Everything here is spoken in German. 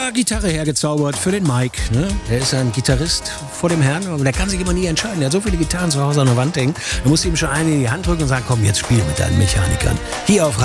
Gitarre hergezaubert für den Mike. Ne? Der ist ein Gitarrist vor dem Herrn, aber der kann sich immer nie entscheiden. Der hat so viele Gitarren zu Hause an der Wand hängen. Da muss ihm schon eine in die Hand drücken und sagen, komm, jetzt spiel mit deinen Mechanikern. Hier auf